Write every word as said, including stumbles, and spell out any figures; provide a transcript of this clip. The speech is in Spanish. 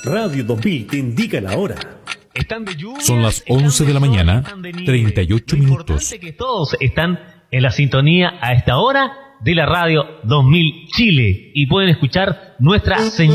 Radio dos mil te indica la hora. Están de lluvia, Son las están once de la sol, mañana, están de nieve. treinta y ocho Lo minutos. importante es que todos están en la sintonía a esta hora de la Radio dos mil Chile y pueden escuchar nuestra señal.